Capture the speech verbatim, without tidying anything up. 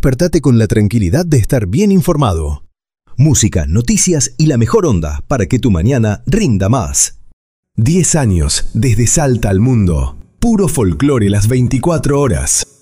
despertate con la tranquilidad de estar bien informado. Música, noticias y la mejor onda para que tu mañana rinda más. diez años desde Salta al mundo. Puro folclore las veinticuatro horas.